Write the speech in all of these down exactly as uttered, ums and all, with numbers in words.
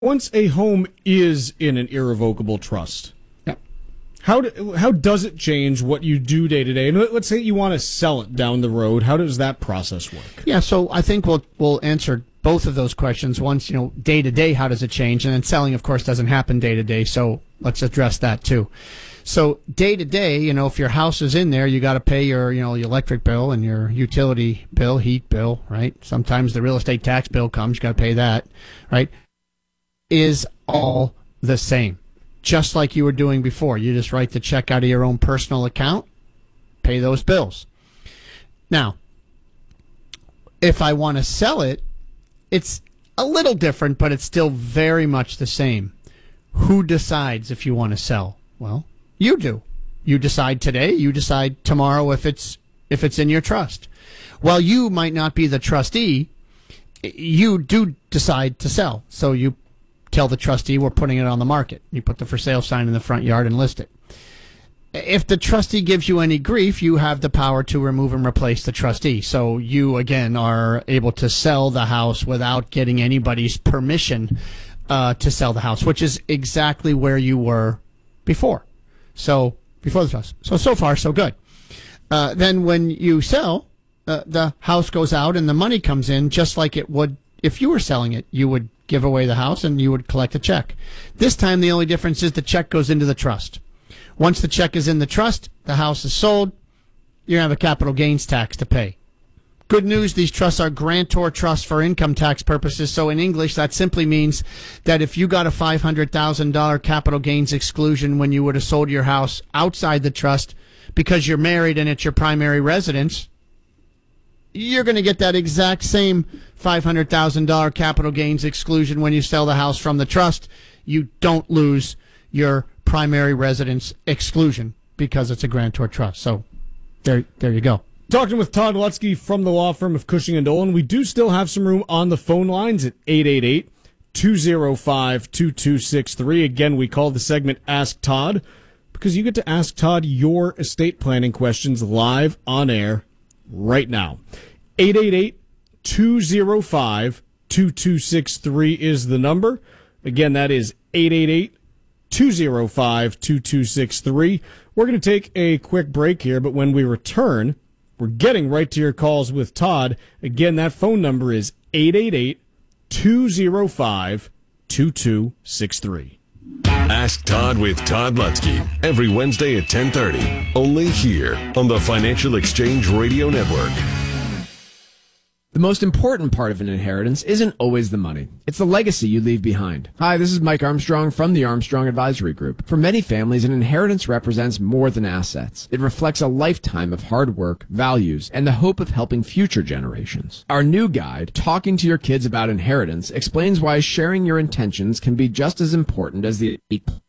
Once a home is in an irrevocable trust, yeah. how do, how does it change what you do day to day? And let's say you want to sell it down the road. How does that process work? Yeah, so I think we'll we'll answer both of those questions. Once, you know, day to day, how does it change? And then selling, of course, doesn't happen day to day. So let's address that too. So day to day, you know, if your house is in there, you got to pay your, you know, your electric bill and your utility bill, heat bill, right? Sometimes the real estate tax bill comes, you got to pay that, right? Is all the same, just like you were doing before. You just write the check out of your own personal account, pay those bills. Now, if I want to sell it, it's a little different, but it's still very much the same. Who decides if you want to sell? Well, you do. You decide today, you decide tomorrow if it's if it's in your trust. While you might not be the trustee, you do decide to sell. So you tell the trustee we're putting it on the market. You put the for sale sign in the front yard and list it. If the trustee gives you any grief, you have the power to remove and replace the trustee. So you, again, are able to sell the house without getting anybody's permission uh, to sell the house, which is exactly where you were before. So before the trust. So, so far, so good. Uh, then when you sell, uh, the house goes out and the money comes in just like it would if you were selling it. You would give away the house and you would collect a check. This time, the only difference is the check goes into the trust. Once the check is in the trust, the house is sold, you're going to have a capital gains tax to pay. Good news, these trusts are grantor trusts for income tax purposes. So in English, that simply means that if you got a five hundred thousand dollars capital gains exclusion when you would have sold your house outside the trust because you're married and it's your primary residence, you're going to get that exact same five hundred thousand dollars capital gains exclusion when you sell the house from the trust. You don't lose your primary residence exclusion because it's a grantor trust. So there, there you go. Talking with Todd Lutzke from the law firm of Cushing and Dolan. We do still have some room on the phone lines at eight eight eight, two oh five, two two six three. Again, we call the segment Ask Todd because you get to ask Todd your estate planning questions live on air right now. eight eight eight, two oh five, two two six three is the number. Again, that is eight eight eight, two oh five, two two six three. We're going to take a quick break here, but when we return, we're getting right to your calls with Todd. Again, that phone number is eight eight eight, two oh five, two two six three. Ask Todd with Todd Lutzke every Wednesday at ten thirty, only here on the Financial Exchange Radio Network. The most important part of an inheritance isn't always the money. It's the legacy you leave behind. Hi, this is Mike Armstrong from the Armstrong Advisory Group. For many families, an inheritance represents more than assets. It reflects a lifetime of hard work, values, and the hope of helping future generations. Our new guide, Talking to Your Kids About Inheritance, explains why sharing your intentions can be just as important as the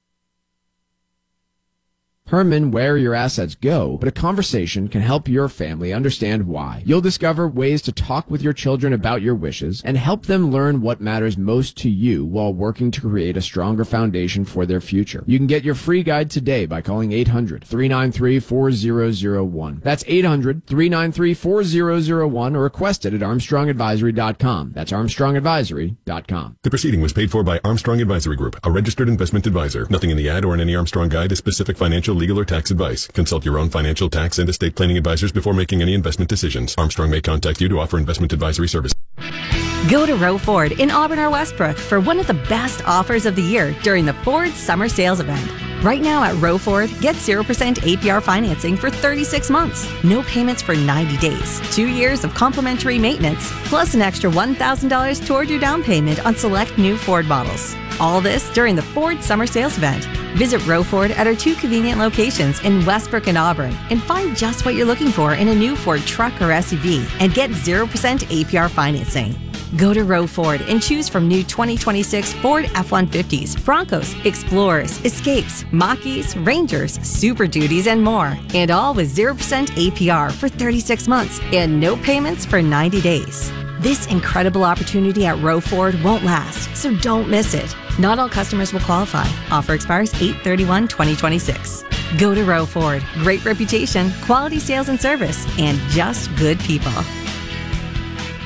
determine where your assets go, but a conversation can help your family understand why. You'll discover ways to talk with your children about your wishes and help them learn what matters most to you while working to create a stronger foundation for their future. You can get your free guide today by calling eight hundred, three nine three, four zero zero one. That's eight hundred, three nine three, four zero zero one or request it at armstrong advisory dot com. That's armstrong advisory dot com. The proceeding was paid for by Armstrong Advisory Group, a registered investment advisor. Nothing in the ad or in any Armstrong guide is specific financial, legal, or tax advice. Consult your own financial, tax, and estate planning advisors before making any investment decisions. Armstrong may contact you to offer investment advisory service. Go to Roe Ford in Auburn or Westbrook for one of the best offers of the year during the Ford Summer Sales Event. Right now at Roe Ford, get zero percent A P R financing for thirty-six months. No payments for ninety days. Two years of complimentary maintenance, plus an extra one thousand dollars toward your down payment on select new Ford models. All this during the Ford Summer Sales Event. Visit Roe Ford at our two convenient locations in Westbrook and Auburn and find just what you're looking for in a new Ford truck or S U V and get zero percent A P R financing. Go to Roe Ford and choose from new twenty twenty-six Ford F one fifties, Broncos, Explorers, Escapes, Mach-E's, Rangers, Super Duties, and more. And all with zero percent A P R for thirty-six months and no payments for ninety days. This incredible opportunity at Roe Ford won't last, so don't miss it. Not all customers will qualify. Offer expires eight thirty-one twenty twenty-six. Go to Roe Ford. Great reputation, quality sales and service, and just good people.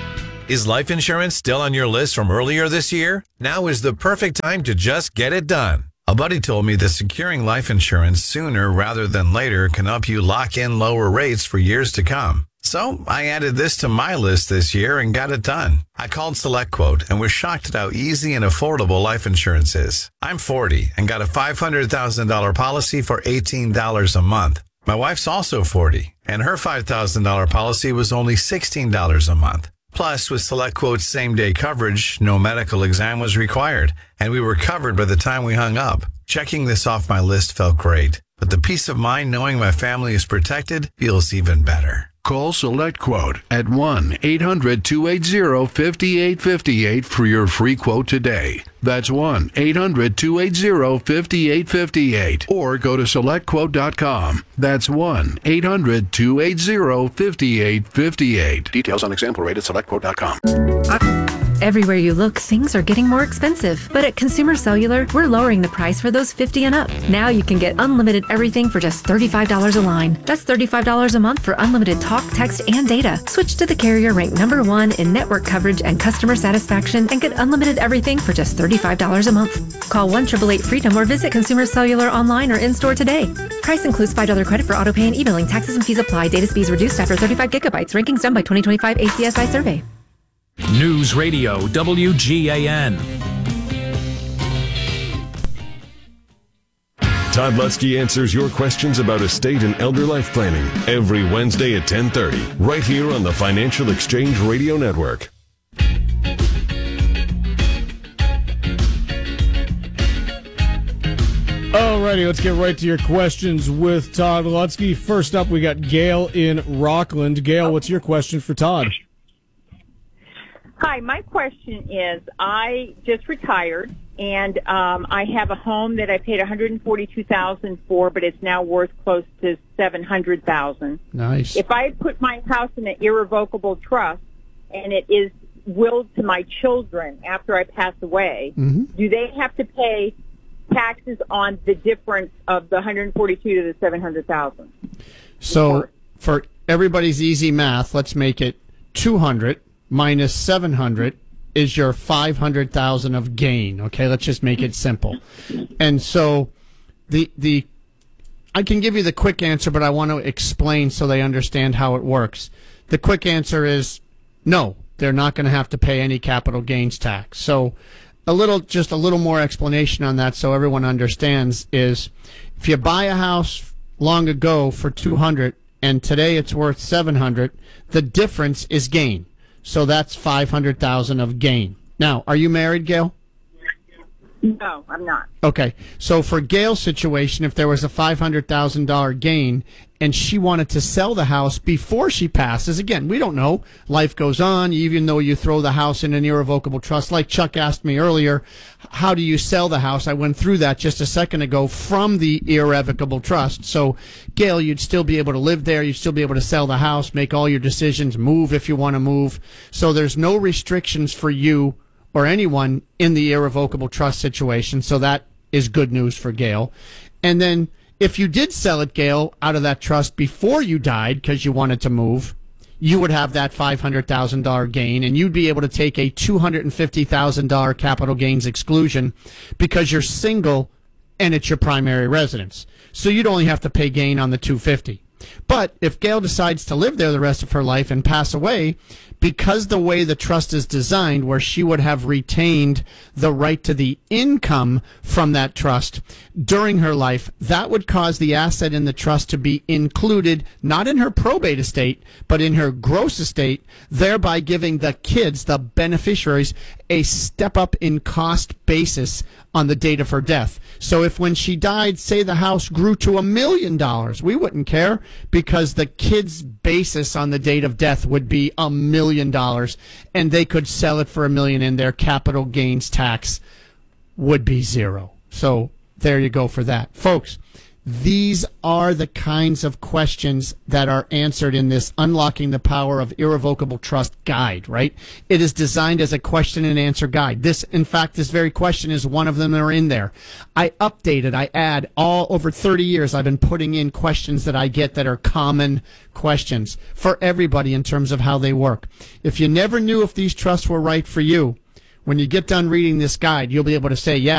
Is life insurance still on your list from earlier this year? Now is the perfect time to just get it done. A buddy told me that securing life insurance sooner rather than later can help you lock in lower rates for years to come. So I added this to my list this year and got it done. I called SelectQuote and was shocked at how easy and affordable life insurance is. I'm forty and got a five hundred thousand dollars policy for eighteen dollars a month. My wife's also forty, and her five thousand dollars policy was only sixteen dollars a month. Plus, with SelectQuote's same-day coverage, no medical exam was required, and we were covered by the time we hung up. Checking this off my list felt great, but the peace of mind knowing my family is protected feels even better. Call SelectQuote at one eight hundred two eight zero five eight five eight for your free quote today. That's one eight hundred two eight zero five eight five eight. Or go to select quote dot com. That's one eight hundred two eight zero five eight five eight. Details on example rate at select quote dot com. Everywhere you look, things are getting more expensive. But at Consumer Cellular, we're lowering the price for those fifty and up. Now you can get unlimited everything for just thirty-five dollars a line. That's thirty-five dollars a month for unlimited talk, text, and data. Switch to the carrier ranked number one in network coverage and customer satisfaction and get unlimited everything for just thirty-five dollars a month. Call one eight eight eight freedom or visit Consumer Cellular online or in-store today. Price includes five dollars credit for auto pay and e-billing. Taxes and fees apply. Data speeds reduced after thirty-five gigabytes. Rankings done by twenty twenty-five A C S I survey. News Radio W G A N. Todd Lutzke answers your questions about estate and elder life planning every Wednesday at ten thirty, right here on the Financial Exchange Radio Network. Alrighty, let's get right to your questions with Todd Lutzke. First up, we got Gail in Rockland. Gail, what's your question for Todd? Hi, my question is, I just retired, and um, I have a home that I paid one hundred forty-two thousand dollars for, but it's now worth close to seven hundred thousand dollars. Nice. If I put my house in an irrevocable trust and it is willed to my children after I pass away, mm-hmm. do they have to pay taxes on the difference of the one hundred forty-two to the seven hundred thousand? So for everybody's easy math, let's make it two hundred minus seven hundred is your five hundred thousand of gain. Okay, let's just make it simple. And so the the I can give you the quick answer, but I want to explain so they understand how it works. The quick answer is no, they're not going to have to pay any capital gains tax. So a little just a little more explanation on that so everyone understands is if you buy a house long ago for two hundred and today it's worth seven hundred, the difference is gain. So that's five hundred thousand of gain. Now, are you married, Gail? No, I'm not. Okay. So for Gail's situation, if there was a five hundred thousand dollars gain and she wanted to sell the house before she passes, again, we don't know. Life goes on. Even though you throw the house in an irrevocable trust, like Chuck asked me earlier, how do you sell the house? I went through that just a second ago from the irrevocable trust. So, Gail, you'd still be able to live there. You'd still be able to sell the house, make all your decisions, move if you want to move. So there's no restrictions for you or anyone in the irrevocable trust situation. So that is good news for Gail. And then if you did sell it, Gail, out of that trust before you died because you wanted to move, you would have that five hundred thousand dollars gain, and you'd be able to take a two hundred fifty thousand dollars capital gains exclusion because you're single and it's your primary residence. So you'd only have to pay gain on the two hundred fifty thousand dollars. But if Gail decides to live there the rest of her life and pass away, because the way the trust is designed, where she would have retained the right to the income from that trust during her life, that would cause the asset in the trust to be included, not in her probate estate, but in her gross estate, thereby giving the kids, the beneficiaries, a step up in cost basis on the date of her death. So if when she died, say the house grew to a million dollars, we wouldn't care because the kids' basis on the date of death would be a million dollars and they could sell it for a million and their capital gains tax would be zero. So there you go for that. Folks, These are the kinds of questions that are answered in this Unlocking the Power of Irrevocable Trust guide, right? It is designed as a question and answer guide. This, in fact, this very question is one of them that are in there. I update it. I add all over thirty years. I've been putting in questions that I get that are common questions for everybody in terms of how they work. If you never knew if these trusts were right for you, when you get done reading this guide, you'll be able to say, yeah,